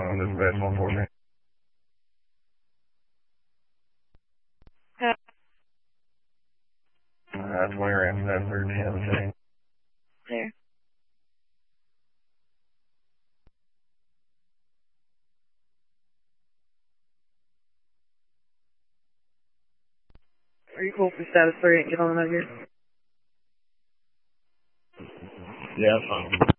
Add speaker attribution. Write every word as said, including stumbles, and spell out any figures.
Speaker 1: on this bed one morning.
Speaker 2: Uh,
Speaker 1: I'm wearing that very the other day.
Speaker 2: there. Are you cool for status three and get on the note here?
Speaker 1: Yeah, fine.